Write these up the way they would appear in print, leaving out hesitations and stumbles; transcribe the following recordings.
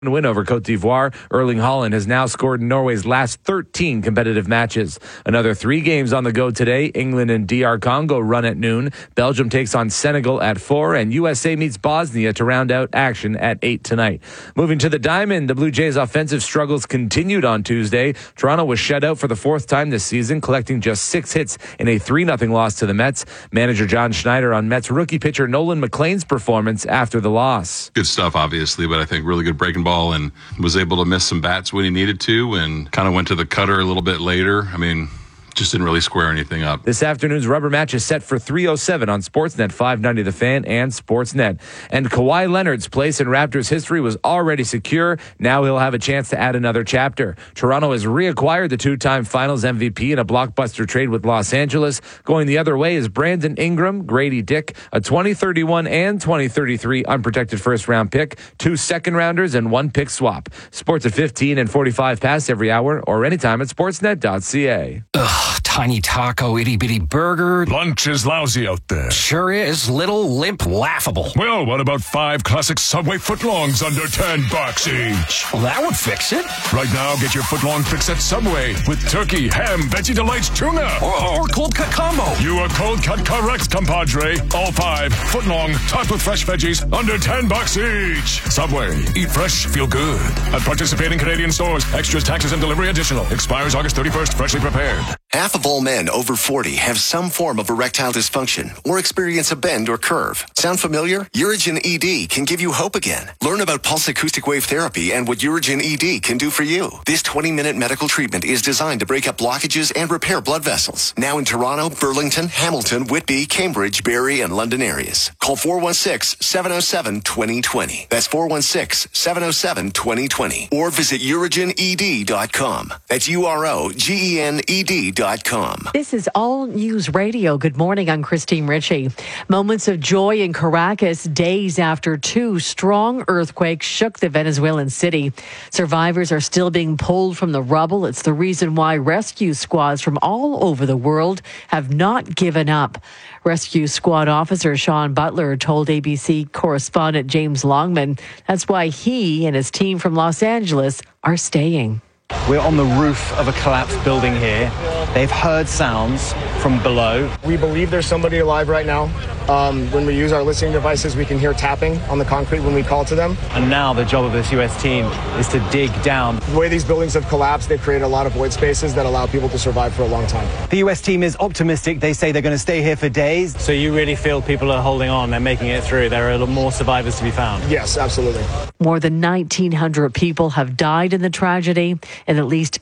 Win over Cote d'Ivoire. Erling Haaland has now scored in Norway's last 13 competitive matches. Another 3 games on the go today. England and DR Congo run at noon. Belgium takes on Senegal at 4, and USA meets Bosnia to round out action at 8 tonight. Moving to the Diamond, the Blue Jays' offensive struggles continued on Tuesday. Toronto was shut out for the 4th time this season, collecting just 6 hits in a 3-0 loss to the Mets. Manager John Schneider on Mets rookie pitcher Nolan McLean's performance after the loss. Good stuff, obviously, but I think really good breaking ball and was able to miss some bats when he needed to and kind of went to the cutter a little bit later. I mean, just didn't really square anything up. This afternoon's rubber match is set for 3:07 on Sportsnet 590 The Fan and Sportsnet. And Kawhi Leonard's place in Raptors history was already secure. Now he'll have a chance to add another chapter. Toronto has reacquired the 2-time Finals MVP in a blockbuster trade with Los Angeles. Going the other way is Brandon Ingram, Grady Dick, a 2031 and 2033 unprotected first-round pick, 2 second-rounders, and 1 pick swap. Sports at 15 and 45 past every hour or anytime at sportsnet.ca. Tiny taco, itty-bitty burger. Lunch is lousy out there. Sure is. Little, limp, laughable. Well, what about 5 classic Subway footlongs under $10 each? Well, that would fix it. Right now, get your footlong fix at Subway with turkey, ham, Veggie Delights tuna. Or cold cut combo. You are cold cut correct, compadre. All 5 footlong, topped with fresh veggies, under $10 each. Subway. Eat fresh, feel good. At participating Canadian stores. Extras, taxes, and delivery additional. Expires August 31st. Freshly prepared. Half of all men over 40 have some form of erectile dysfunction or experience a bend or curve. Sound familiar? Urigen ED can give you hope again. Learn about pulse acoustic wave therapy and what Urigen ED can do for you. This 20-minute medical treatment is designed to break up blockages and repair blood vessels. Now in Toronto, Burlington, Hamilton, Whitby, Cambridge, Barrie, and London areas. Call 416-707-2020. That's 416-707-2020. Or visit UrigenED.com. That's UROGENED.com. This is All News Radio. Good morning. I'm Christine Ritchie. Moments of joy in Caracas days after 2 strong earthquakes shook the Venezuelan city. Survivors are still being pulled from the rubble. It's the reason why rescue squads from all over the world have not given up. Rescue squad officer Sean Butler told ABC correspondent James Longman that's why he and his team from Los Angeles are staying. We're on the roof of a collapsed building here. They've heard sounds from below. We believe there's somebody alive right now. When we use our listening devices, we can hear tapping on the concrete when we call to them. And now the job of this U.S. team is to dig down. The way these buildings have collapsed, they've created a lot of void spaces that allow people to survive for a long time. The U.S. team is optimistic. They say they're going to stay here for days. So you really feel people are holding on, they're making it through. There are more survivors to be found. Yes, absolutely. More than 1,900 people have died in the tragedy, and at least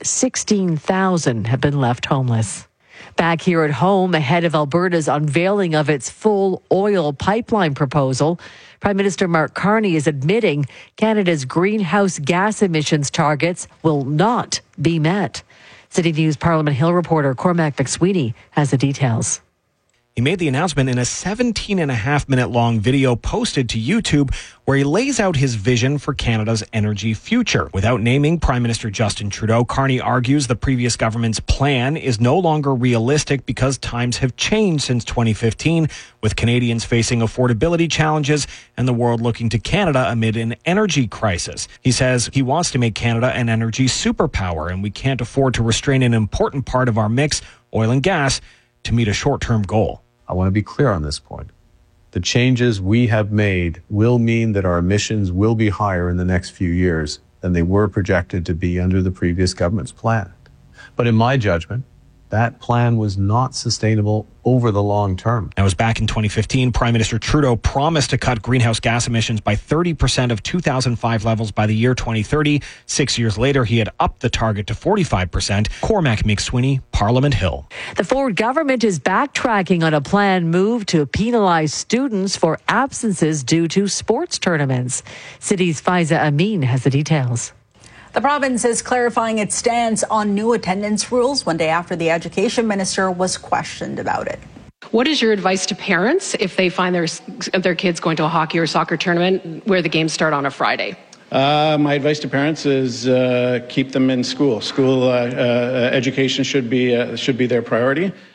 16,000 have been left homeless. Back here at home, ahead of Alberta's unveiling of its full oil pipeline proposal, Prime Minister Mark Carney is admitting Canada's greenhouse gas emissions targets will not be met. City News Parliament Hill reporter Cormac McSweeney has the details. He made the announcement in a 17.5-minute long video posted to YouTube where he lays out his vision for Canada's energy future. Without naming Prime Minister Justin Trudeau, Carney argues the previous government's plan is no longer realistic because times have changed since 2015, with Canadians facing affordability challenges and the world looking to Canada amid an energy crisis. He says he wants to make Canada an energy superpower, and we can't afford to restrain an important part of our mix, oil and gas, to meet a short-term goal. I want to be clear on this point. The changes we have made will mean that our emissions will be higher in the next few years than they were projected to be under the previous government's plan. But in my judgment, that plan was not sustainable over the long term. That was back in 2015. Prime Minister Trudeau promised to cut greenhouse gas emissions by 30% of 2005 levels by the year 2030. 6 years later, he had upped the target to 45%. Cormac McSweeney, Parliament Hill. The Ford government is backtracking on a planned move to penalize students for absences due to sports tournaments. City's Faiza Amin has the details. The province is clarifying its stance on new attendance rules one day after the education minister was questioned about it. What is your advice to parents if they find their kids going to a hockey or soccer tournament where the games start on a Friday? My advice to parents is keep them in school. School education should be their priority.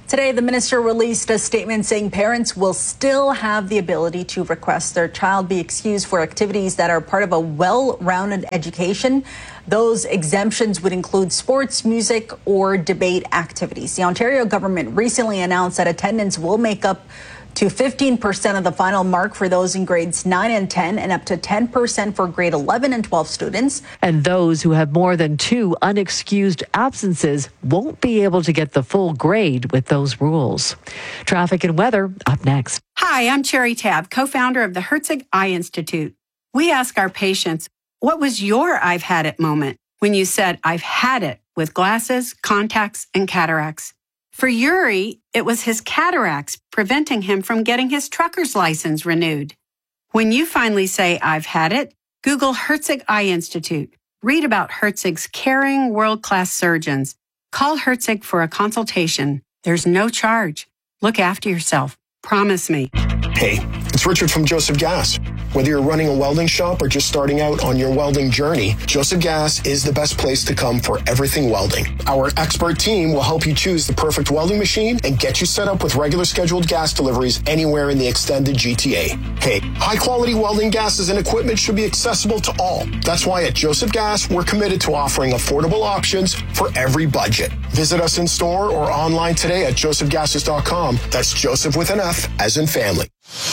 Today, the minister released a statement saying parents will still have the ability to request their child be excused for activities that are part of a well-rounded education. Those exemptions would include sports, music, or debate activities. The Ontario government recently announced that attendance will make up to 15% of the final mark for those in grades 9 and 10 and up to 10% for grade 11 and 12 students. And those who have more than 2 unexcused absences won't be able to get the full grade with those rules. Traffic and weather up next. Hi, I'm Cherry Tabb, co-founder of the Herzig Eye Institute. We ask our patients, what was your I've had it moment when you said I've had it with glasses, contacts, and cataracts? For Yuri, it was his cataracts preventing him from getting his trucker's license renewed. When you finally say, I've had it, Google Herzig Eye Institute. Read about Herzig's caring, world-class surgeons. Call Herzig for a consultation. There's no charge. Look after yourself. Promise me. Hey, it's Richard from Joseph Gas. Whether you're running a welding shop or just starting out on your welding journey, Joseph Gas is the best place to come for everything welding. Our expert team will help you choose the perfect welding machine and get you set up with regular scheduled gas deliveries anywhere in the extended GTA. Hey, high-quality welding gases and equipment should be accessible to all. That's why at Joseph Gas, we're committed to offering affordable options for every budget. Visit us in store or online today at josephgases.com. That's Joseph with an F, as in family.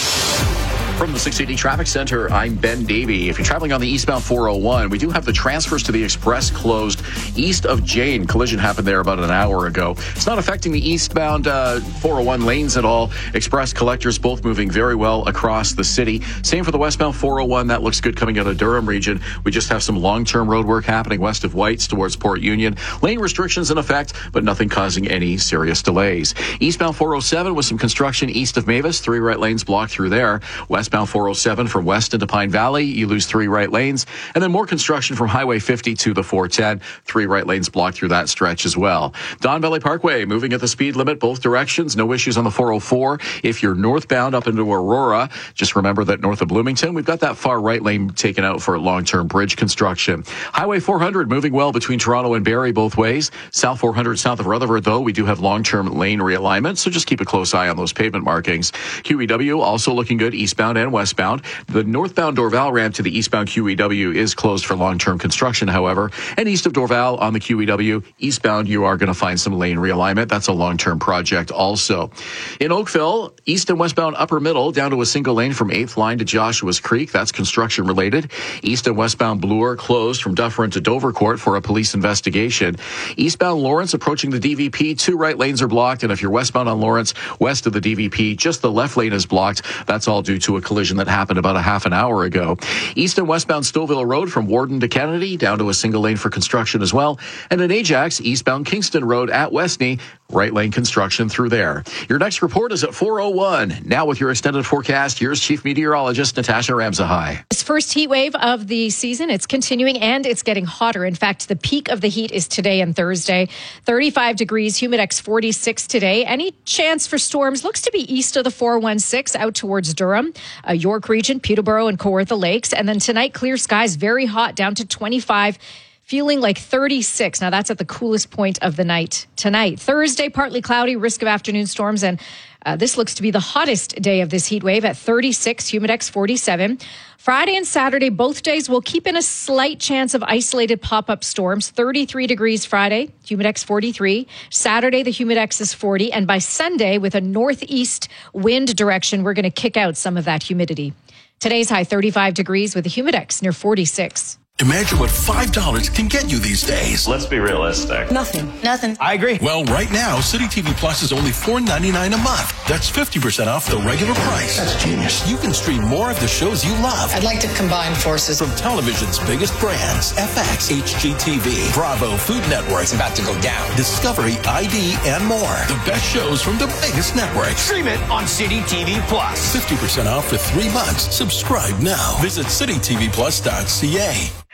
From the 680 Traffic Center, I'm Ben Davey. If you're traveling on the eastbound 401, we do have the transfers to the Express closed east of Jane. Collision happened there about an hour ago. It's not affecting the eastbound 401 lanes at all. Express collectors both moving very well across the city. Same for the westbound 401. That looks good coming out of Durham region. We just have some long-term road work happening west of Whites towards Port Union. Lane restrictions in effect, but nothing causing any serious delays. Eastbound 407 with some construction east of Mavis. 3 right lanes blocked through there. Westbound 407 from west into Pine Valley, you lose 3 right lanes. And then more construction from Highway 50 to the 410. 3 right lanes blocked through that stretch as well. Don Valley Parkway moving at the speed limit both directions. No issues on the 404. If you're northbound up into Aurora, just remember that north of Bloomington, we've got that far right lane taken out for long-term bridge construction. Highway 400 moving well between Toronto and Barrie both ways. South 400 south of Rutherford, though, we do have long-term lane realignment, so just keep a close eye on those pavement markings. QEW also looking good eastbound and westbound. The northbound Dorval ramp to the eastbound QEW is closed for long-term construction, however. And east of Dorval on the QEW, eastbound, you are going to find some lane realignment. That's a long-term project also. In Oakville, east and westbound upper middle down to a single lane from 8th line to Joshua's Creek. That's construction related. East and westbound Bloor closed from Dufferin to Dovercourt for a police investigation. Eastbound Lawrence approaching the DVP, 2 right lanes are blocked. And if you're westbound on Lawrence, west of the DVP, just the left lane is blocked. That's all due to a collision that happened about a half an hour ago. East and westbound Stouffville Road from Warden to Kennedy down to a single lane for construction as well. And in Ajax, eastbound Kingston Road at Westney, right lane construction through there. Your next report is at 4:01. Now with your extended forecast, here's Chief Meteorologist Natasha Ramsahai. This first heat wave of the season, it's continuing and it's getting hotter. In fact, the peak of the heat is today and Thursday. 35 degrees, Humidex 46 today. Any chance for storms looks to be east of the 416 out towards Durham, York region, Peterborough and Kawartha Lakes. And then tonight, clear skies, very hot, down to 25. Feeling like 36. Now, that's at the coolest point of the night tonight. Thursday, partly cloudy, risk of afternoon storms. And this looks to be the hottest day of this heat wave at 36, Humidex 47. Friday and Saturday, both days, will keep in a slight chance of isolated pop-up storms. 33 degrees Friday, Humidex 43. Saturday, the Humidex is 40. And by Sunday, with a northeast wind direction, we're going to kick out some of that humidity. Today's high 35 degrees with a Humidex near 46. Imagine what $5 can get you these days. Let's be realistic. Nothing. I agree. Well, right now, City TV Plus is only $4.99 a month. That's 50% off the regular price. That's genius. You can stream more of the shows you love. I'd like to combine forces. From television's biggest brands, FX, HGTV, Bravo, Food Network. It's about to go down. Discovery, ID, and more. The best shows from the biggest networks. Stream it on City TV Plus. 50% off for 3 months. Subscribe now. Visit citytvplus.ca.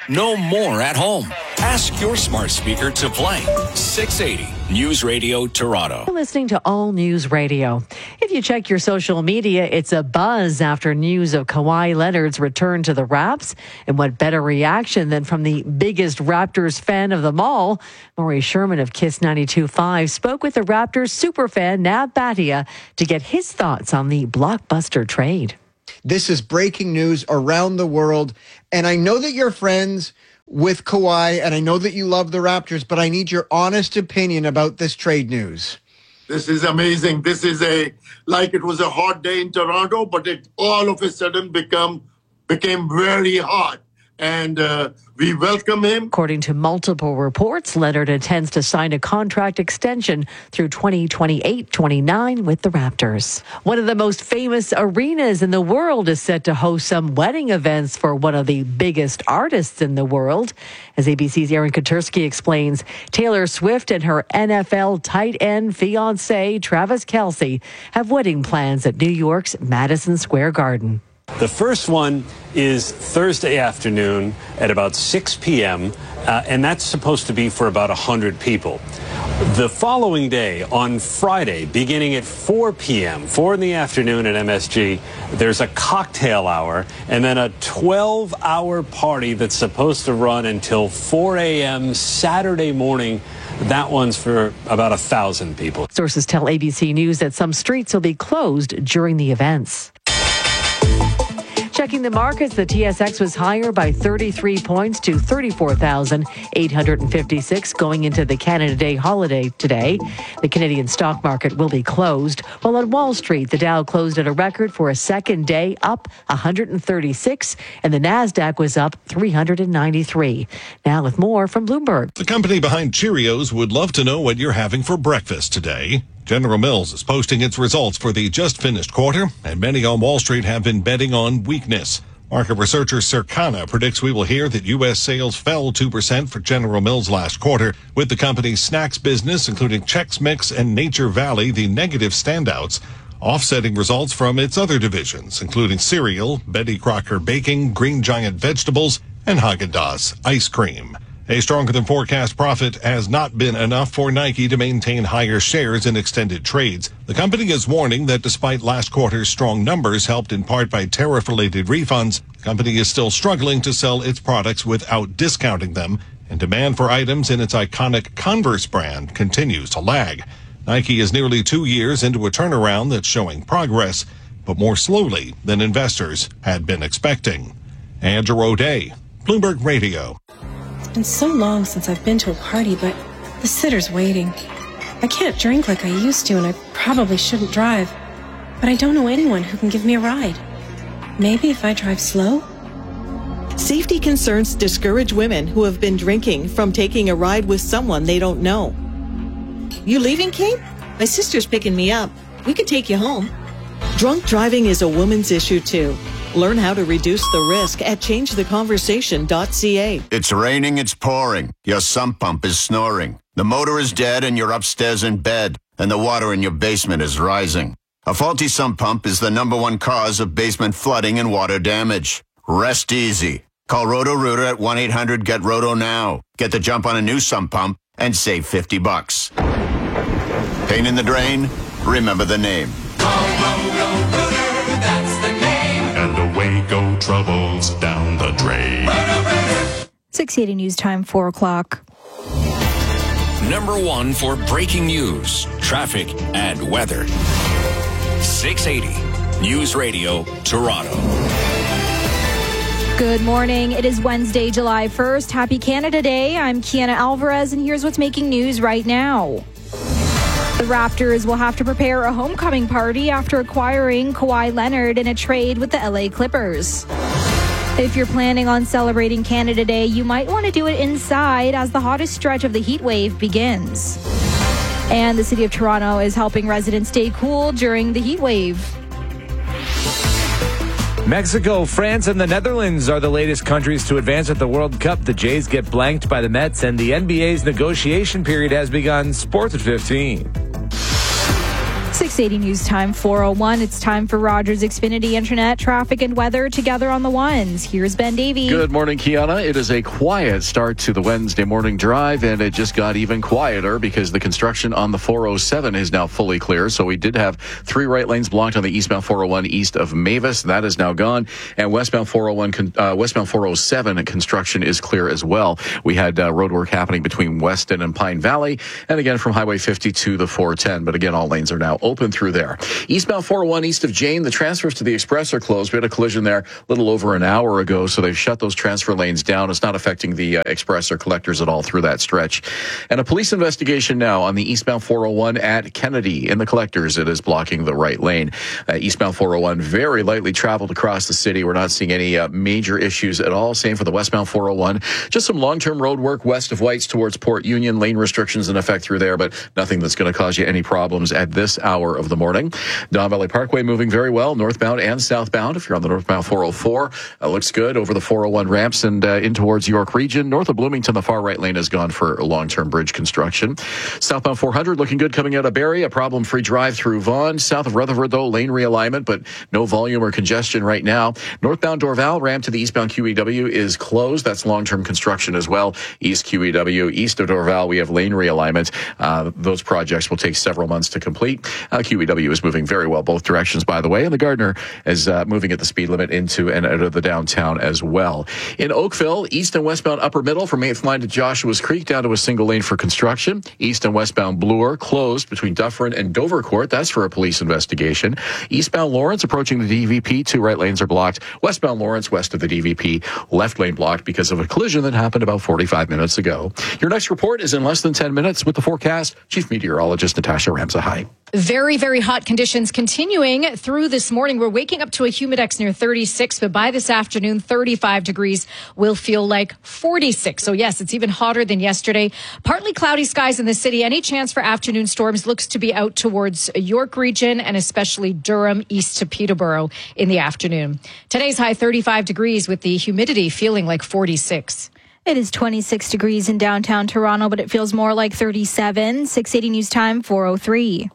No more at home. Ask your smart speaker to play 680 News Radio Toronto. You're listening to All News Radio. If you check your social media, it's a buzz after news of Kawhi Leonard's return to the Raps. And what better reaction than from the biggest Raptors fan of them all? Maury Sherman of KISS 92.5 spoke with the Raptors superfan Nab Bhatia to get his thoughts on the blockbuster trade. This is breaking news around the world, and I know that you're friends with Kawhi, and I know that you love the Raptors, but I need your honest opinion about this trade news. This is amazing. This is like it was a hot day in Toronto, but it all of a sudden became very hot. And we welcome him. According to multiple reports, Leonard intends to sign a contract extension through 2028-29 with the Raptors. One of the most famous arenas in the world is set to host some wedding events for one of the biggest artists in the world. As ABC's Aaron Katersky explains, Taylor Swift and her NFL tight end fiancé, Travis Kelce, have wedding plans at New York's Madison Square Garden. The first one is Thursday afternoon at about 6 p.m., and that's supposed to be for about 100 people. The following day, on Friday, beginning at 4 p.m., 4 in the afternoon at MSG, there's a cocktail hour and then a 12-hour party that's supposed to run until 4 a.m. Saturday morning. That one's for about 1,000 people. Sources tell ABC News that some streets will be closed during the events. Checking the markets, the TSX was higher by 33 points to 34,856 going into the Canada Day holiday today. The Canadian stock market will be closed, while on Wall Street, the Dow closed at a record for a second day, up 136, and the Nasdaq was up 393. Now with more from Bloomberg. The company behind Cheerios would love to know what you're having for breakfast today. General Mills is posting its results for the just finished quarter, and many on Wall Street have been betting on weakness. Market researcher Circana predicts we will hear that U.S. sales fell 2% for General Mills last quarter, with the company's snacks business, including Chex Mix and Nature Valley, the negative standouts, offsetting results from its other divisions, including cereal, Betty Crocker Baking, Green Giant Vegetables, and Haagen-Dazs ice cream. A stronger-than-forecast profit has not been enough for Nike to maintain higher shares in extended trades. The company is warning that despite last quarter's strong numbers, helped in part by tariff-related refunds, the company is still struggling to sell its products without discounting them, and demand for items in its iconic Converse brand continues to lag. Nike is nearly 2 years into a turnaround that's showing progress, but more slowly than investors had been expecting. Andrew O'Day, Bloomberg Radio. It's been so long since I've been to a party, but the sitter's waiting. I can't drink like I used to, and I probably shouldn't drive. But I don't know anyone who can give me a ride. Maybe if I drive slow? Safety concerns discourage women who have been drinking from taking a ride with someone they don't know. You leaving, Kate? My sister's picking me up. We could take you home. Drunk driving is a woman's issue, too. Learn how to reduce the risk at changetheconversation.ca. It's raining, it's pouring. Your sump pump is snoring. The motor is dead and you're upstairs in bed, and the water in your basement is rising. A faulty sump pump is the #1 cause of basement flooding and water damage. Rest easy. Call Roto-Rooter at 1-800-GET-ROTO now. Get the jump on a new sump pump and save $50. Pain in the drain? Remember the name. And away go troubles down the drain. 680 News Time, 4 o'clock. Number 1 for breaking news, traffic, and weather. 680 News Radio, Toronto. Good morning. It is Wednesday, July 1st. Happy Canada Day. I'm Kiana Alvarez, and here's what's making news right now. The Raptors will have to prepare a homecoming party after acquiring Kawhi Leonard in a trade with the LA Clippers. If you're planning on celebrating Canada Day, you might want to do it inside as the hottest stretch of the heat wave begins. And the city of Toronto is helping residents stay cool during the heat wave. Mexico, France, and the Netherlands are the latest countries to advance at the World Cup. The Jays get blanked by the Mets, and the NBA's negotiation period has begun. Sports at 15. 680 News Time 4:01. It's time for Rogers Xfinity Internet, traffic and weather together on the ones. Here's Ben Davey. Good morning, Kiana. It is a quiet start to the Wednesday morning drive, and it just got even quieter because the construction on the 407 is now fully clear. So we did have 3 right lanes blocked on the eastbound 401 east of Mavis. That is now gone. And westbound 407 construction is clear as well. We had road work happening between Weston and Pine Valley, and again from Highway 50 to the 410. But again, all lanes are now open through there. Eastbound 401 east of Jane, the transfers to the Express are closed. We had a collision there a little over an hour ago, so they've shut those transfer lanes down. It's not affecting the Express or collectors at all through that stretch. And a police investigation now on the eastbound 401 at Kennedy. In the collectors, it is blocking the right lane. Eastbound 401 very lightly traveled across the city. We're not seeing any major issues at all. Same for the westbound 401. Just some long-term road work west of Whites towards Port Union. Lane restrictions in effect through there, but nothing that's going to cause you any problems at this hour of the morning. Don Valley Parkway moving very well, northbound and southbound. If you're on the northbound 404, looks good over the 401 ramps and in towards York Region. North of Bloomington, the far right lane is gone for long-term bridge construction. Southbound 400 looking good coming out of Barrie. A problem-free drive through Vaughan. South of Rutherford, though, lane realignment, but no volume or congestion right now. Northbound Dorval ramp to the eastbound QEW is closed. That's long-term construction as well. East QEW, east of Dorval, we have lane realignment. Those projects will take several months to complete. QEW is moving very well both directions, by the way, and the Gardner is moving at the speed limit into and out of the downtown as well. In Oakville, east and westbound upper middle from 8th line to Joshua's Creek down to a single lane for construction. East and westbound Bloor closed between Dufferin and Dovercourt. That's for a police investigation. Eastbound Lawrence approaching the DVP, 2 right lanes are blocked. Westbound Lawrence west of the DVP, left lane blocked because of a collision that happened about 45 minutes ago. Your next report is in less than 10 minutes with the forecast. Chief Meteorologist Natasha Ramsahai. Very, very hot conditions continuing through this morning. We're waking up to a humidex near 36, but by this afternoon, 35 degrees will feel like 46. So yes, it's even hotter than yesterday. Partly cloudy skies in the city. Any chance for afternoon storms looks to be out towards York Region and especially Durham east to Peterborough in the afternoon. Today's high 35 degrees with the humidity feeling like 46. It is 26 degrees in downtown Toronto, but it feels more like 37. 680 News Time 4:03.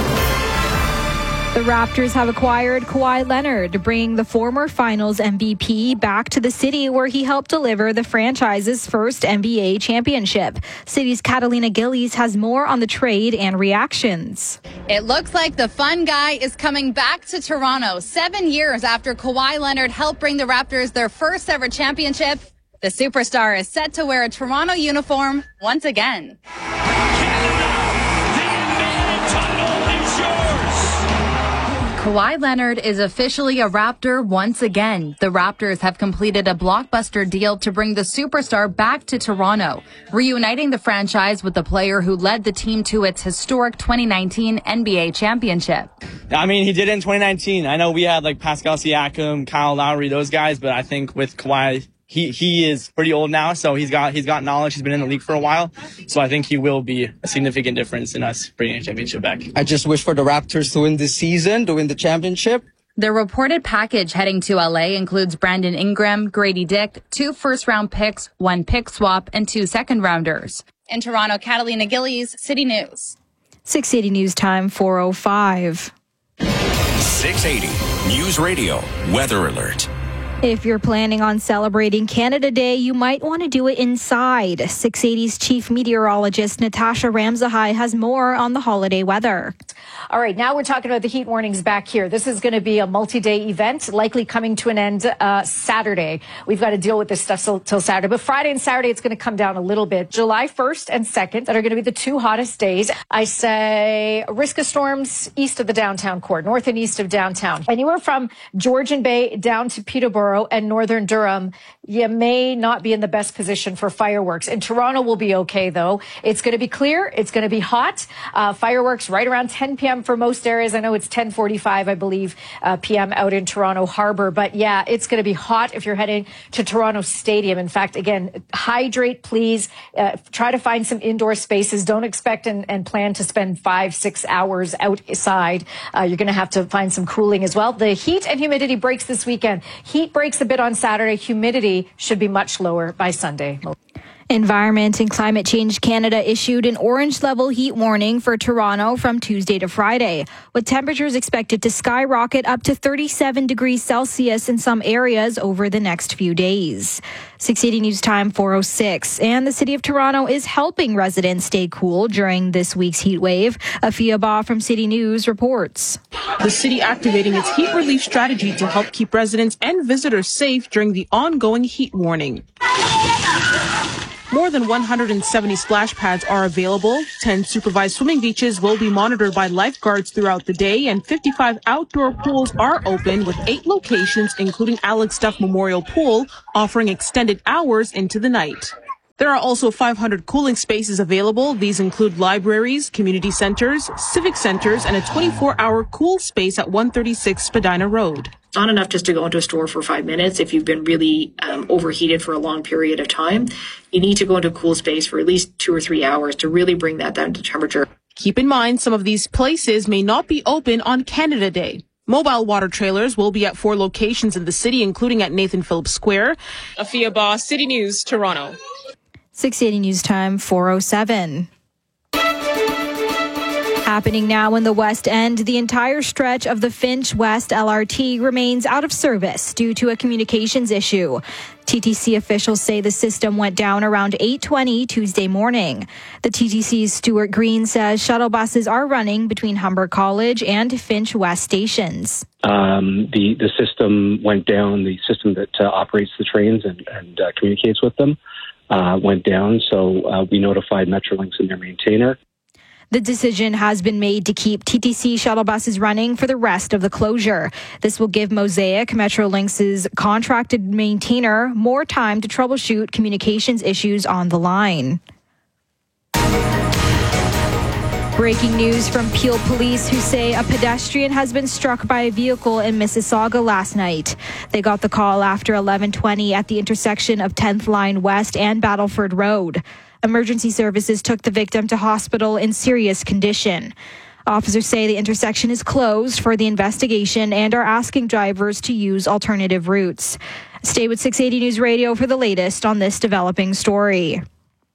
The Raptors have acquired Kawhi Leonard, bringing the former Finals MVP back to the city where he helped deliver the franchise's first NBA championship. City's Catalina Gillies has more on the trade and reactions. It looks like the fun guy is coming back to Toronto 7 years after Kawhi Leonard helped bring the Raptors their first ever championship. The superstar is set to wear a Toronto uniform once again. Kawhi Leonard is officially a Raptor once again. The Raptors have completed a blockbuster deal to bring the superstar back to Toronto, reuniting the franchise with the player who led the team to its historic 2019 NBA championship. I mean, he did it in 2019. I know we had like Pascal Siakam, Kyle Lowry, those guys, but I think with Kawhi, he is pretty old now, so he's got knowledge. He's been in the league for a while, so I think he will be a significant difference in us bringing a championship back. I just wish for the Raptors to win this season, to win the championship. The reported package heading to LA includes Brandon Ingram, Grady Dick, 2 first-round picks, 1 pick swap, and 2 second-rounders. In Toronto, Catalina Gillies, City News. 680 News Time 4:05. 680 News Radio Weather Alert. If you're planning on celebrating Canada Day, you might want to do it inside. 680's chief meteorologist Natasha Ramsahai has more on the holiday weather. All right, now we're talking about the heat warnings back here. This is going to be a multi-day event, likely coming to an end Saturday. We've got to deal with this stuff till Saturday. But Friday and Saturday, it's going to come down a little bit. July 1st and 2nd, that are going to be the 2 hottest days. I say risk of storms east of the downtown core, north and east of downtown. Anywhere from Georgian Bay down to Peterborough and northern Durham, you may not be in the best position for fireworks. In Toronto, we'll be okay, though. It's going to be clear. It's going to be hot. Fireworks right around 10 p.m. for most areas. I know it's 10:45, I believe, p.m. out in Toronto Harbor. But, yeah, it's going to be hot if you're heading to Toronto Stadium. In fact, again, hydrate, please. Try to find some indoor spaces. Don't expect and plan to spend 5-6 hours outside. You're going to have to find some cooling as well. The heat and humidity breaks this weekend. Heat breaks breaks a bit on Saturday. Humidity should be much lower by Sunday. Environment and Climate Change Canada issued an orange level heat warning for Toronto from Tuesday to Friday, with temperatures expected to skyrocket up to 37 degrees Celsius in some areas over the next few days. 680 News Time 4:06. And the City of Toronto is helping residents stay cool during this week's heat wave. Afia Ba from City News reports. The city activating its heat relief strategy to help keep residents and visitors safe during the ongoing heat warning. More than 170 splash pads are available. 10 supervised swimming beaches will be monitored by lifeguards throughout the day, and 55 outdoor pools are open, with 8 locations, including Alex Duff Memorial Pool, offering extended hours into the night. There are also 500 cooling spaces available. These include libraries, community centers, civic centers, and a 24-hour cool space at 136 Spadina Road. It's not enough just to go into a store for 5 minutes. If you've been really overheated for a long period of time, you need to go into a cool space for at least 2 or 3 hours to really bring that down to temperature. Keep in mind, some of these places may not be open on Canada Day. Mobile water trailers will be at 4 locations in the city, including at Nathan Phillips Square. Afia Ba, City News, Toronto. 680 News Time 4:07. Happening now in the West End, the entire stretch of the Finch West LRT remains out of service due to a communications issue. TTC officials say the system went down around 8:20 Tuesday morning. The TTC's Stuart Green says shuttle buses are running between Humber College and Finch West stations. The system went down. The system that operates the trains and communicates with them went down. So we notified Metrolinx and their maintainer. The decision has been made to keep TTC shuttle buses running for the rest of the closure. This will give Mosaic, Metrolinx's contracted maintainer, more time to troubleshoot communications issues on the line. Breaking news from Peel Police, who say a pedestrian has been struck by a vehicle in Mississauga last night. They got the call after 11:20 at the intersection of 10th Line West and Battleford Road. Emergency services took the victim to hospital in serious condition. Officers say the intersection is closed for the investigation and are asking drivers to use alternative routes. Stay with 680 News Radio for the latest on this developing story.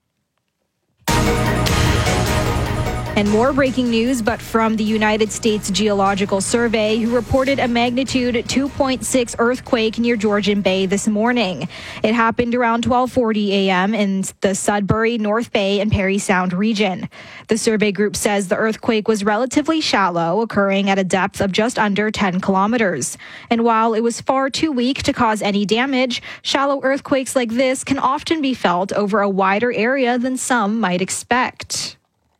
And more breaking news, but from the United States Geological Survey, who reported a magnitude 2.6 earthquake near Georgian Bay this morning. It happened around 12:40 a.m. in the Sudbury, North Bay, and Parry Sound region. The survey group says the earthquake was relatively shallow, occurring at a depth of just under 10 kilometers. And while it was far too weak to cause any damage, shallow earthquakes like this can often be felt over a wider area than some might expect.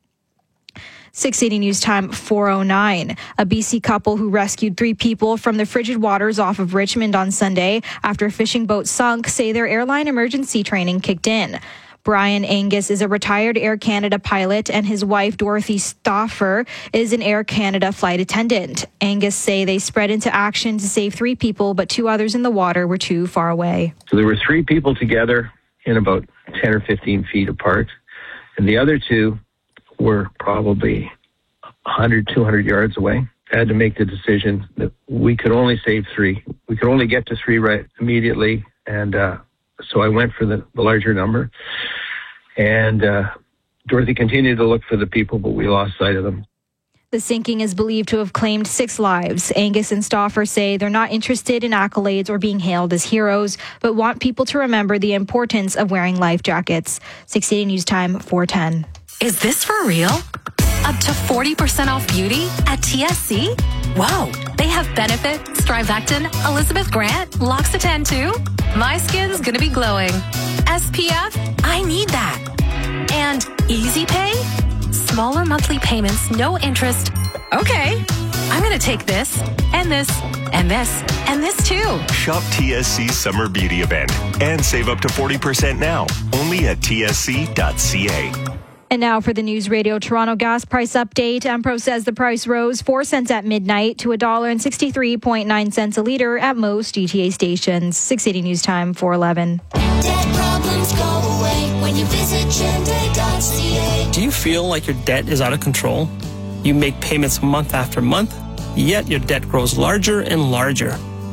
680 News Time 4:09. A BC couple who rescued 3 people from the frigid waters off of Richmond on Sunday after a fishing boat sunk say their airline emergency training kicked in. Brian Angus is a retired Air Canada pilot, and his wife, Dorothy Stauffer, is an Air Canada flight attendant. Angus say they spread into action to save 3 people, but 2 others in the water were too far away. So there were 3 people together in about 10 or 15 feet apart, and the other 2 were probably 100, 200 yards away. I had to make the decision that we could only save 3. We could only get to 3 right immediately, and so I went for the larger number. And Dorothy continued to look for the people, but we lost sight of them. The sinking is believed to have claimed 6 lives. Angus and Stauffer say they're not interested in accolades or being hailed as heroes, but want people to remember the importance of wearing life jackets. 680 News Time 4:10. Is this for real? Up to 40% off beauty at TSC? Whoa, they have Benefit, Strivectin, Elizabeth Grant, L'Occitane too? My skin's gonna be glowing. SPF? I need that. And Easy Pay? Smaller monthly payments, no interest. Okay, I'm gonna take this, and this, and this, and this too. Shop TSC's Summer Beauty Event and save up to 40% now, only at tsc.ca. And now for the News Radio Toronto gas price update. Empro says the price rose 4 cents at midnight to $1.63.9 a liter at most GTA stations. 680 News Time 4:11. Debt problems go away when you visit Gende.ca. Do you feel like your debt is out of control? You make payments month after month, yet your debt grows larger and larger.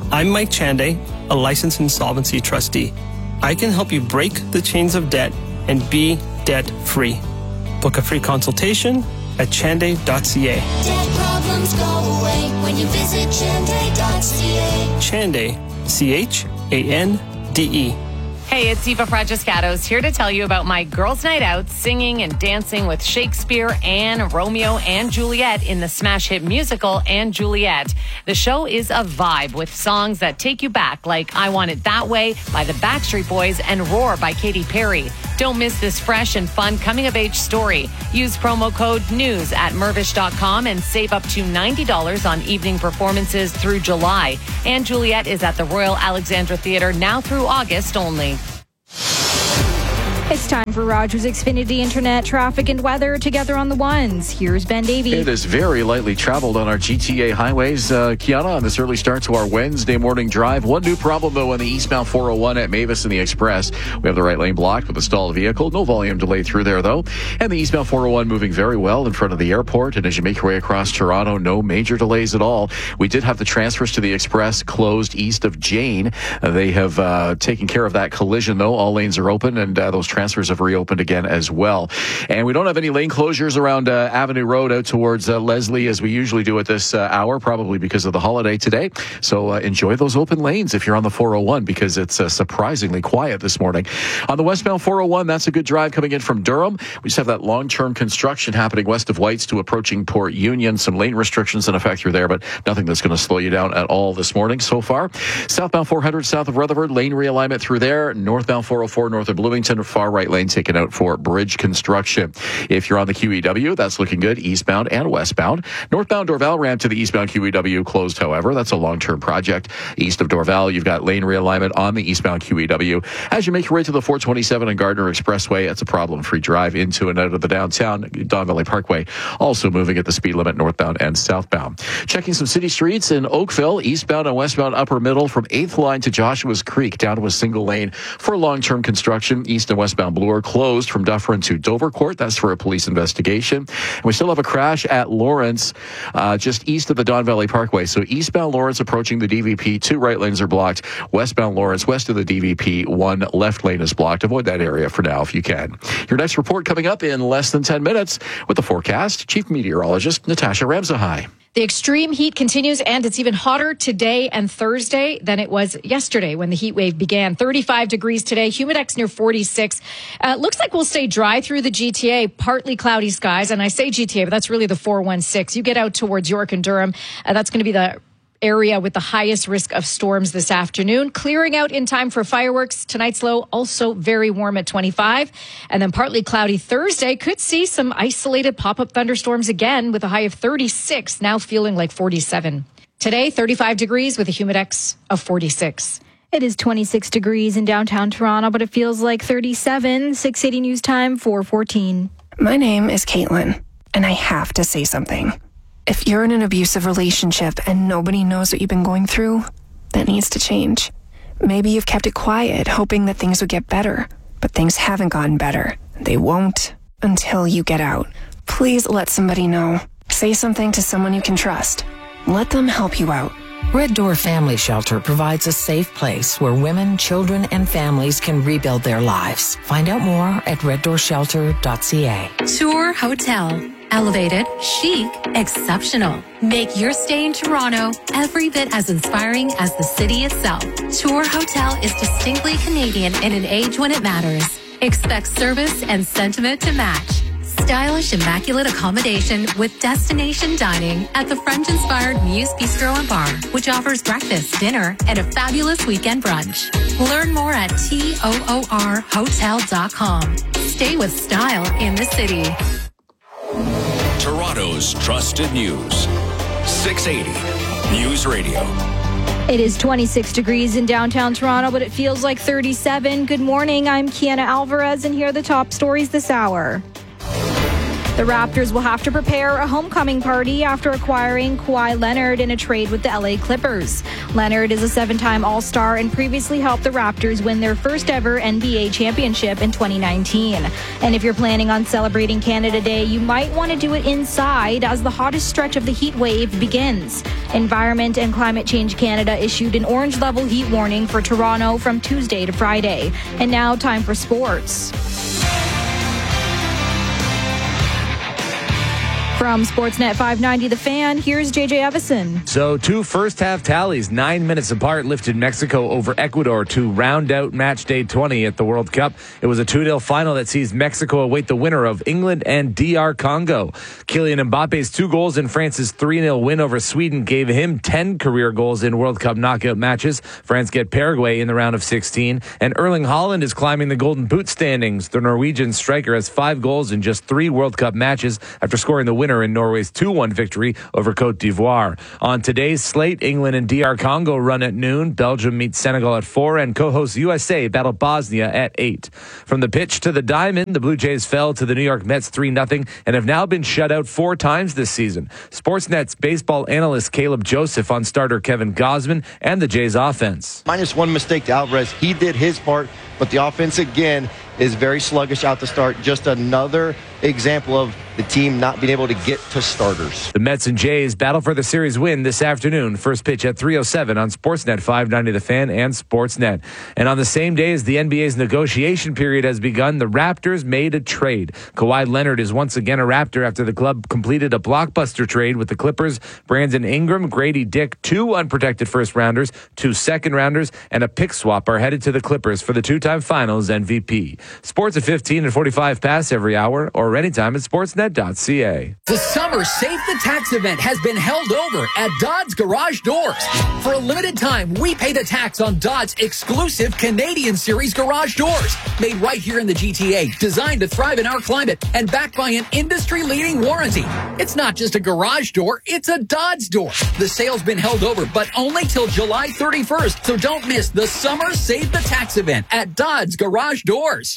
I'm Mike Chanday, a licensed insolvency trustee. I can help you break the chains of debt and be debt-free. Book a free consultation at chanday.ca. Debt problems go away when you visit chanday.ca. Chanday, C-H-A-N-D-E. Hey, it's Eva Fragiscatos here to tell you about my girls' night out singing and dancing with Shakespeare and Romeo and Juliet in the smash hit musical and Juliet. The show is a vibe with songs that take you back, like I Want It That Way by the Backstreet Boys and Roar by Katy Perry. Don't miss this fresh and fun coming-of-age story. Use promo code NEWS at Mirvish.com and save up to $90 on evening performances through July. And Juliet is at the Royal Alexandra Theatre now through August only. It's time for Rogers Xfinity Internet traffic and weather together on the ones. Here's Ben Davey. It is very lightly traveled on our GTA highways. Kiana, on this early start to our Wednesday morning drive. One new problem, though, on the eastbound 401 at Mavis and the Express. We have the right lane blocked with a stalled vehicle. No volume delay through there, though. And the eastbound 401 moving very well in front of the airport. And as you make your way across Toronto, no major delays at all. We did have the transfers to the Express closed east of Jane. They have taken care of that collision, though. All lanes are open, and those transfers have reopened again as well. And we don't have any lane closures around Avenue Road out towards Leslie as we usually do at this hour, probably because of the holiday today. So enjoy those open lanes if you're on the 401 because it's surprisingly quiet this morning. On the westbound 401, that's a good drive coming in from Durham. We just have that long-term construction happening west of Whites to approaching Port Union. Some lane restrictions in effect through there, but nothing that's going to slow you down at all this morning so far. Southbound 400 south of Rutherford, lane realignment through there. Northbound 404 north of Bloomington, far right lane taken out for bridge construction. If you're on the QEW, that's looking good, eastbound and westbound. Northbound Dorval ramp to the eastbound QEW closed, however. That's a long-term project. East of Dorval, you've got lane realignment on the eastbound QEW. As you make your way to the 427 and Gardner Expressway, it's a problem-free drive into and out of the downtown. Don Valley Parkway also moving at the speed limit northbound and southbound. Checking some city streets in Oakville, eastbound and westbound upper middle from 8th line to Joshua's Creek down to a single lane for long-term construction. East and westbound Bloor closed from Dufferin to Dovercourt. That's for a police investigation. And we still have a crash at Lawrence, just east of the Don Valley Parkway. So eastbound Lawrence approaching the DVP, 2 right lanes are blocked. Westbound Lawrence, west of the DVP, 1 left lane is blocked. Avoid that area for now if you can. Your next report coming up in less than 10 minutes with the forecast. Chief Meteorologist Natasha Ramsahai. The extreme heat continues, and it's even hotter today and Thursday than it was yesterday when the heat wave began. 35 degrees today, humidex near 46. Looks like we'll stay dry through the GTA, partly cloudy skies. And I say GTA, but that's really the 416. You get out towards York and Durham, that's going to be the area with the highest risk of storms this afternoon. Clearing out in time for fireworks. Tonight's low also very warm at 25. And then partly cloudy Thursday. Could see some isolated pop-up thunderstorms again with a high of 36, now feeling like 47. Today, 35 degrees with a humidex of 46. It is 26 degrees in downtown Toronto, but it feels like 37. 680 News Time, 4:14. My name is Caitlin, and I have to say something. If you're in an abusive relationship and nobody knows what you've been going through, that needs to change. Maybe you've kept it quiet, hoping that things would get better, but things haven't gotten better. They won't until you get out. Please let somebody know. Say something to someone you can trust. Let them help you out. Red Door Family Shelter provides a safe place where women, children, and families can rebuild their lives. Find out more at reddoorshelter.ca. Tour Hotel. Elevated, chic, exceptional. Make your stay in Toronto every bit as inspiring as the city itself. Tour Hotel is distinctly Canadian in an age when it matters. Expect service and sentiment to match. Stylish, immaculate accommodation with destination dining at the French-inspired Muse Bistro and Bar, which offers breakfast, dinner, and a fabulous weekend brunch. Learn more at toorhotel.com. Stay with style in the city. Toronto's trusted news. 680 News Radio. It is 26 degrees in downtown Toronto, but it feels like 37. Good morning. I'm Kiana Alvarez, and here are the top stories this hour. The Raptors will have to prepare a homecoming party after acquiring Kawhi Leonard in a trade with the LA Clippers. Leonard is a 7-time All-Star and previously helped the Raptors win their first ever NBA championship in 2019. And if you're planning on celebrating Canada Day, you might want to do it inside as the hottest stretch of the heat wave begins. Environment and Climate Change Canada issued an orange level heat warning for Toronto from Tuesday to Friday. And now time for sports. From Sportsnet 590 The Fan, here's JJ Evison. So 2 first-half tallies, 9 minutes apart, lifted Mexico over Ecuador to round out match day 20 at the World Cup. It was a 2-0 final that sees Mexico await the winner of England and DR Congo. Kylian Mbappe's 2 goals in France's 3-0 win over Sweden gave him 10 career goals in World Cup knockout matches. France get Paraguay in the round of 16. And Erling Haaland is climbing the Golden Boot standings. The Norwegian striker has 5 goals in just 3 World Cup matches after scoring the winner in Norway's 2-1 victory over Cote d'Ivoire. On today's slate, England and DR Congo run at noon. Belgium meets Senegal at 4, and co-host USA battle Bosnia at 8. From the pitch to the diamond, the Blue Jays fell to the New York Mets 3-0 and have now been shut out 4 times this season. Sportsnet's baseball analyst Caleb Joseph on starter Kevin Gausman and the Jays offense. -1 mistake to Alvarez. He did his part, but the offense again is very sluggish out the start. Just another example of the team not being able to get to starters. The Mets and Jays battle for the series win this afternoon. First pitch at 3:07 on Sportsnet 590 The Fan and Sportsnet. And on the same day as the NBA's negotiation period has begun, the Raptors made a trade. Kawhi Leonard is once again a Raptor after the club completed a blockbuster trade with the Clippers. Brandon Ingram, Grady Dick, 2 unprotected first-rounders, 2 second-rounders, and a pick swap are headed to the Clippers for the 2-time Finals MVP. Sports at 15 and 45 past every hour or anytime at sportsnet.ca. The Summer Save the Tax event has been held over at Dodd's Garage Doors. For a limited time, we pay the tax on Dodd's exclusive Canadian Series garage doors. Made right here in the GTA, designed to thrive in our climate, and backed by an industry-leading warranty. It's not just a garage door, it's a Dodd's door. The sale's been held over, but only till July 31st, so don't miss the Summer Save the Tax event at Dodd's Garage Doors.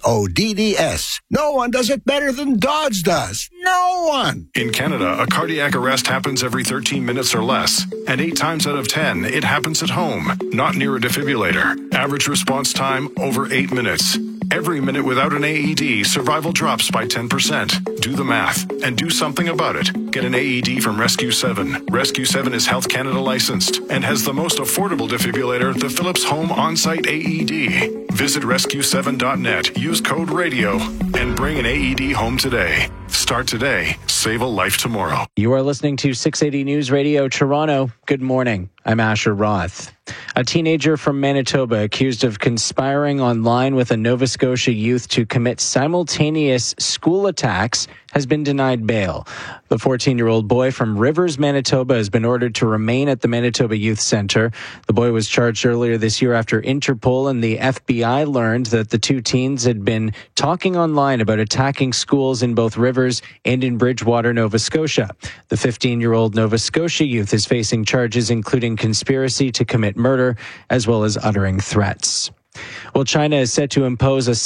DODDS. No one does it better than Dodds does. No one. In Canada, a cardiac arrest happens every 13 minutes or less. And 8 times out of 10, it happens at home, not near a defibrillator. Average response time, over 8 minutes. Every minute without an AED, survival drops by 10%. Do the math and do something about it. Get an AED from Rescue 7. Rescue 7 is Health Canada licensed and has the most affordable defibrillator, the Philips Home On-Site AED. Visit rescue7.net, use code RADIO, and bring an AED home today. Start today. Save a life tomorrow. You are listening to 680 News Radio Toronto. Good morning. I'm Asher Roth. A teenager from Manitoba accused of conspiring online with a Nova Scotia youth to commit simultaneous school attacks has been denied bail. The 14-year-old boy from Rivers, Manitoba has been ordered to remain at the Manitoba Youth Centre. The boy was charged earlier this year after Interpol and the FBI learned that the 2 teens had been talking online about attacking schools in both Rivers and in Bridgewater, Nova Scotia. The 15-year-old Nova Scotia youth is facing charges including conspiracy to commit murder as well as uttering threats. Well, China is set to impose a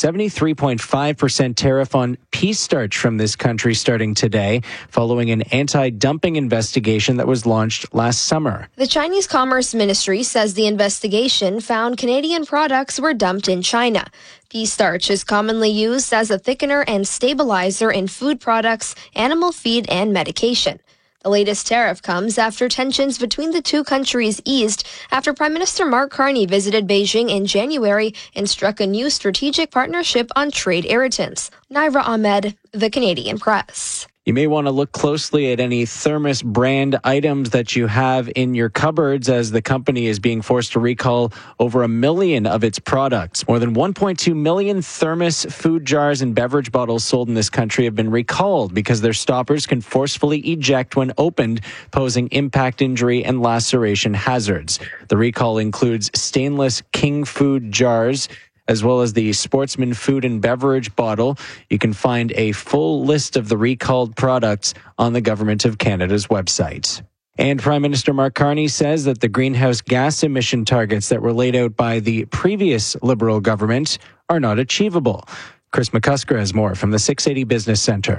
73.5% tariff on pea starch from this country starting today, following an anti-dumping investigation that was launched last summer. The Chinese Commerce Ministry says the investigation found Canadian products were dumped in China. Pea starch is commonly used as a thickener and stabilizer in food products, animal feed, and medication. The latest tariff comes after tensions between the 2 countries eased after Prime Minister Mark Carney visited Beijing in January and struck a new strategic partnership on trade irritants. Naira Ahmed, The Canadian Press. You may want to look closely at any Thermos brand items that you have in your cupboards as the company is being forced to recall over 1 million of its products. More than 1.2 million Thermos food jars and beverage bottles sold in this country have been recalled because their stoppers can forcefully eject when opened, posing impact injury and laceration hazards. The recall includes stainless King food jars, as well as the Sportsman food and beverage bottle. You can find a full list of the recalled products on the Government of Canada's website. And Prime Minister Mark Carney says that the greenhouse gas emission targets that were laid out by the previous Liberal government are not achievable. Chris McCusker has more from the 680 Business Centre.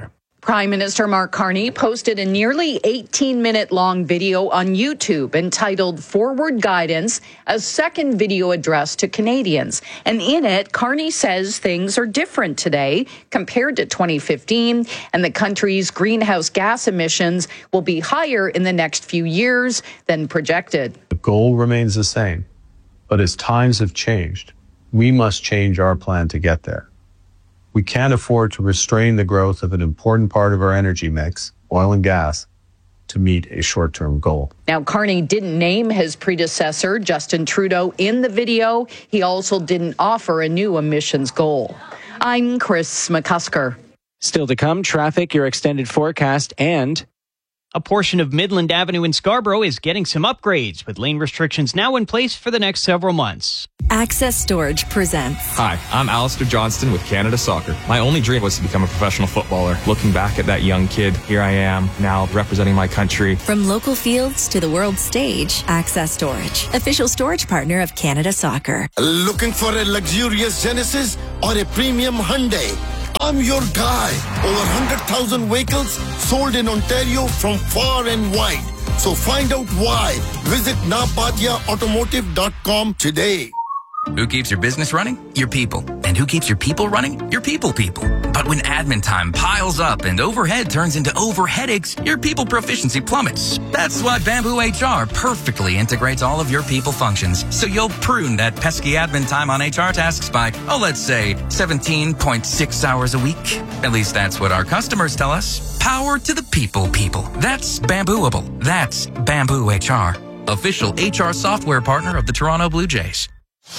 Prime Minister Mark Carney posted a nearly 18-minute long video on YouTube entitled Forward Guidance, a second video address to Canadians. And in it, Carney says things are different today compared to 2015, and the country's greenhouse gas emissions will be higher in the next few years than projected. The goal remains the same, but as times have changed, we must change our plan to get there. We can't afford to restrain the growth of an important part of our energy mix, oil and gas, to meet a short-term goal. Now, Carney didn't name his predecessor, Justin Trudeau, in the video. He also didn't offer a new emissions goal. I'm Chris McCusker. Still to come, traffic, your extended forecast, and a portion of Midland Avenue in Scarborough is getting some upgrades, with lane restrictions now in place for the next several months. Access Storage presents. Hi, I'm Alistair Johnston with Canada Soccer. My only dream was to become a professional footballer. Looking back at that young kid, here I am, now representing my country. From local fields to the world stage, Access Storage, official storage partner of Canada Soccer. Looking for a luxurious Genesis or a premium Hyundai? I'm your guy. Over 100,000 vehicles sold in Ontario from far and wide. So find out why. Visit napatiaautomotive.com today. Who keeps your business running? Your people. And who keeps your people running? Your people. But when admin time piles up and overhead turns into overheadaches, your people proficiency plummets. That's why Bamboo HR perfectly integrates all of your people functions, so you'll prune that pesky admin time on HR tasks by, let's say 17.6 hours a week. At least that's what our customers tell us. Power to the people. That's Bambooable. That's Bamboo HR. Official HR software partner of the Toronto Blue Jays.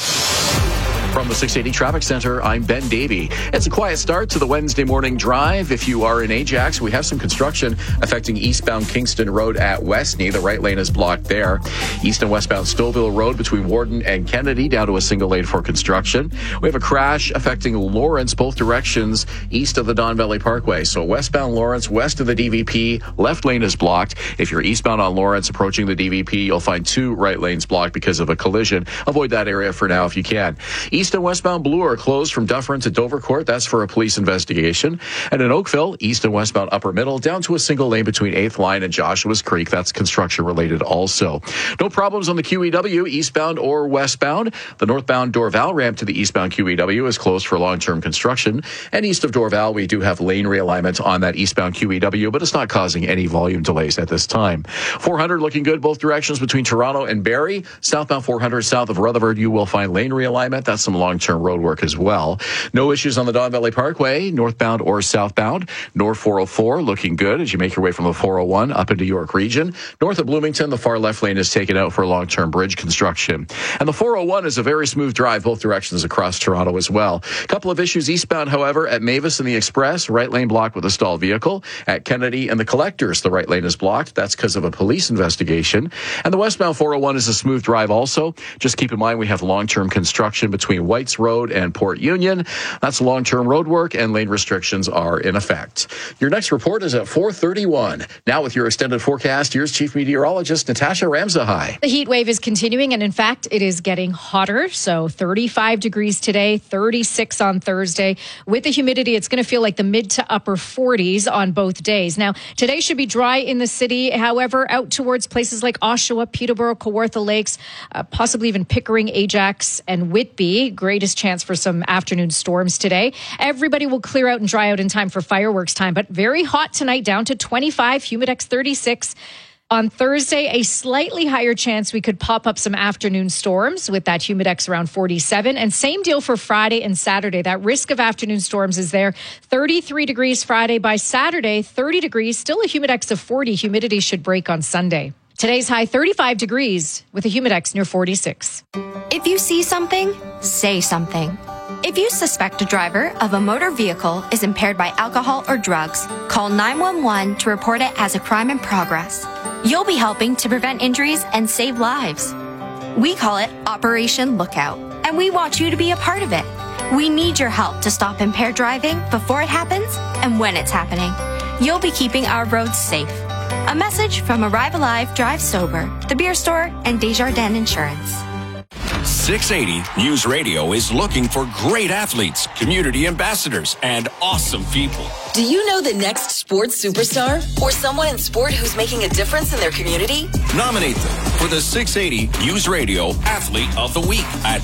From the 680 Traffic Center, I'm Ben Davey. It's a quiet start to the Wednesday morning drive. If you are in Ajax, we have some construction affecting eastbound Kingston Road at Westney. The right lane is blocked there. East and westbound Stouffville Road between Warden and Kennedy down to a single lane for construction. We have a crash affecting Lawrence, both directions east of the Don Valley Parkway. So westbound Lawrence, west of the DVP, left lane is blocked. If you're eastbound on Lawrence approaching the DVP, you'll find two right lanes blocked because of a collision. Avoid that area for now if you can. East and westbound Bloor are closed from Dufferin to Dovercourt. That's for a police investigation. And in Oakville, east and westbound Upper Middle down to a single lane between 8th Line and Joshua's Creek. That's construction related also. No problems on the QEW, eastbound or westbound. The northbound Dorval ramp to the eastbound QEW is closed for long-term construction. And east of Dorval, we do have lane realignment on that eastbound QEW, but it's not causing any volume delays at this time. 400 looking good both directions between Toronto and Barrie. Southbound 400 south of Rutherford, you will find lane realignment. That's some long-term road work as well. No issues on the Don Valley Parkway, northbound or southbound. North 404 looking good as you make your way from the 401 up into York Region. North of Bloomington, the far left lane is taken out for long-term bridge construction. And the 401 is a very smooth drive both directions across Toronto as well. A couple of issues eastbound, however, at Mavis and the Express, right lane blocked with a stalled vehicle. At Kennedy and the Collectors, the right lane is blocked. That's because of a police investigation. And the westbound 401 is a smooth drive also. Just keep in mind we have long-term construction between Whites Road and Port Union. That's long-term road work and lane restrictions are in effect. Your next report is at 4:31. Now with your extended forecast, here's Chief Meteorologist Natasha Ramsahai. The heat wave is continuing, and in fact, it is getting hotter. So 35 degrees today, 36 on Thursday. With the humidity, it's going to feel like the mid to upper 40s on both days. Now, today should be dry in the city. However, out towards places like Oshawa, Peterborough, Kawartha Lakes, possibly even Pickering, Ajax, and Whitby. Greatest chance for some afternoon storms today. Everybody will clear out and dry out in time for fireworks time, but very hot tonight, down to 25, Humidex 36. On Thursday, a slightly higher chance we could pop up some afternoon storms with that Humidex around 47. And same deal for Friday and Saturday. That risk of afternoon storms is there. 33 degrees Friday. By Saturday, 30 degrees, still a Humidex of 40. Humidity should break on Sunday. Today's high 35 degrees with a Humidex near 46. If you see something, say something. If you suspect a driver of a motor vehicle is impaired by alcohol or drugs, call 911 to report it as a crime in progress. You'll be helping to prevent injuries and save lives. We call it Operation Lookout, and we want you to be a part of it. We need your help to stop impaired driving before it happens and when it's happening. You'll be keeping our roads safe. A message from Arrive Alive, Drive Sober, The Beer Store, and Desjardins Insurance. 680 News Radio is looking for great athletes, community ambassadors, and awesome people. Do you know the next sports superstar or someone in sport who's making a difference in their community? Nominate them for the 680 News Radio Athlete of the Week at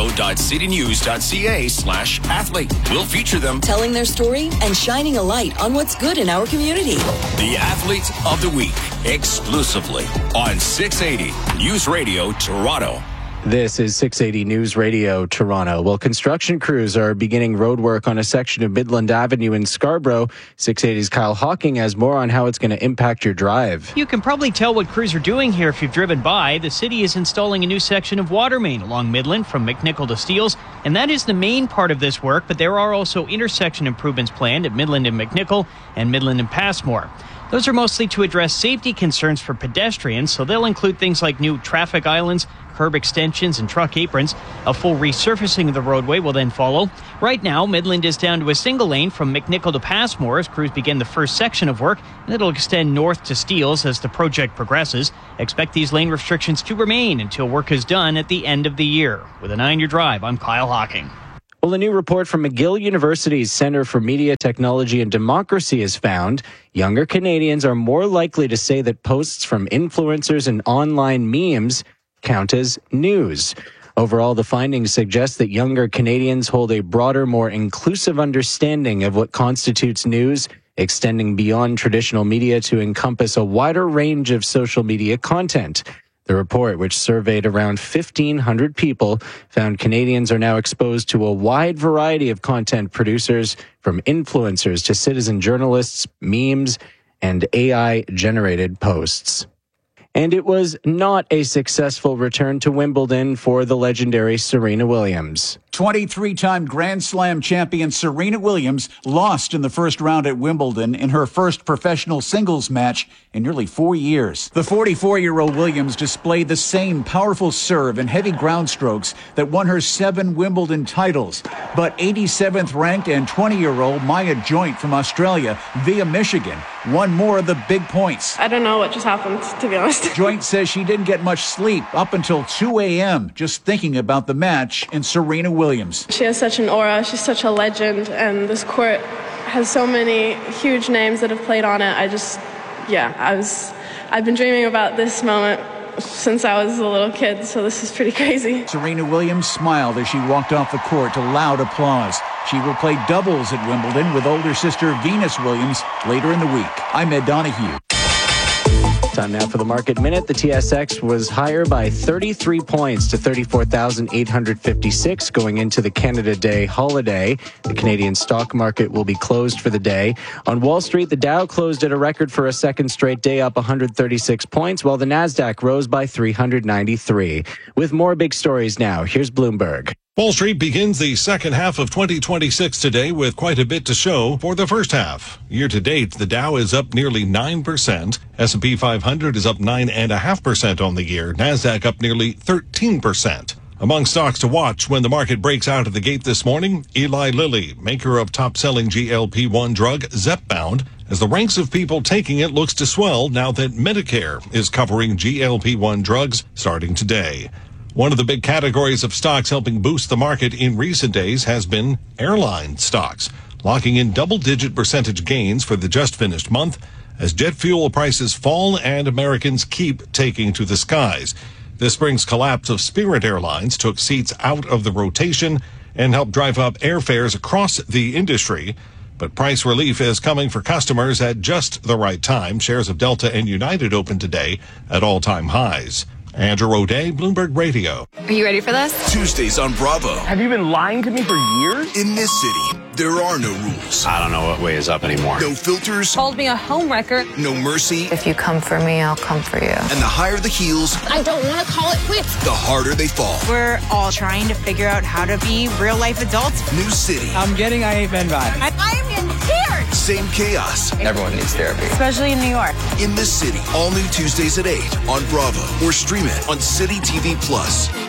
toronto.citynews.ca/athlete. We'll feature them telling their story and shining a light on what's good in our community. The Athlete of the Week, exclusively on 680 News Radio Toronto. This is 680 News Radio Toronto. Well, construction crews are beginning road work on a section of Midland Avenue in Scarborough. 680's Kyle Hawking has more on how it's going to impact your drive. You can probably tell what crews are doing here if you've driven by. The city is installing a new section of water main along Midland from McNichol to Steeles, and that is the main part of this work, but there are also intersection improvements planned at Midland and McNichol and Midland and Passmore. Those are mostly to address safety concerns for pedestrians, so they'll include things like new traffic islands, curb extensions, and truck aprons. A full resurfacing of the roadway will then follow. Right now, Midland is down to a single lane from McNichol to Passmore as crews begin the first section of work, and it'll extend north to Steeles as the project progresses. Expect these lane restrictions to remain until work is done at the end of the year. With a 9-year drive, I'm Kyle Hawking. Well, a new report from McGill University's Center for Media, Technology and Democracy has found younger Canadians are more likely to say that posts from influencers and online memes count as news. Overall, the findings suggest that younger Canadians hold a broader, more inclusive understanding of what constitutes news, extending beyond traditional media to encompass a wider range of social media content. The report, which surveyed around 1,500 people, found Canadians are now exposed to a wide variety of content producers, from influencers to citizen journalists, memes, and AI-generated posts. And it was not a successful return to Wimbledon for the legendary Serena Williams. 23-time Grand Slam champion Serena Williams lost in the first round at Wimbledon in her first professional singles match in nearly 4 years. The 44-year-old Williams displayed the same powerful serve and heavy ground strokes that won her 7 Wimbledon titles. But 87th ranked and 20-year-old Maya Joint from Australia via Michigan won more of the big points. I don't know what just happened, to be honest. Joint says she didn't get much sleep up until 2 a.m. just thinking about the match and Serena Williams. She has such an aura. She's such a legend, and this court has so many huge names that have played on it. I've been dreaming about this moment since I was a little kid, so this is pretty crazy. Serena Williams smiled as she walked off the court to loud applause. She will play doubles at Wimbledon with older sister Venus Williams later in the week. I'm Ed Donahue. Time now for the Market Minute. The TSX was higher by 33 points to 34,856 going into the Canada Day holiday. The Canadian stock market will be closed for the day. On Wall Street, the Dow closed at a record for a second straight day, up 136 points, while the Nasdaq rose by 393. With more big stories now, here's Bloomberg. Wall Street begins the second half of 2026 today with quite a bit to show for the first half. Year to date, the Dow is up nearly 9%. S&P 500 is up 9.5% on the year. Nasdaq up nearly 13%. Among stocks to watch when the market breaks out of the gate this morning, Eli Lilly, maker of top-selling GLP-1 drug Zepbound, as the ranks of people taking it looks to swell now that Medicare is covering GLP-1 drugs starting today. One of the big categories of stocks helping boost the market in recent days has been airline stocks, locking in double-digit percentage gains for the just-finished month as jet fuel prices fall and Americans keep taking to the skies. This spring's collapse of Spirit Airlines took seats out of the rotation and helped drive up airfares across the industry. But price relief is coming for customers at just the right time. Shares of Delta and United opened today at all-time highs. Andrew O'Day, Bloomberg Radio. Are you ready for this? Tuesdays on Bravo. Have you been lying to me for years? In this city, there are no rules. I don't know what way is up anymore. No filters. Called me a homewrecker. No mercy. If you come for me, I'll come for you. And the higher the heels, I don't want to call it quits. the harder they fall. We're all trying to figure out how to be real-life adults. New city. I'm getting I Ain't Been Bad. I'm in tears. Same chaos. Everyone needs therapy. Especially in New York. In this city. All new Tuesdays at 8 on Bravo. Or stream it on City TV Plus.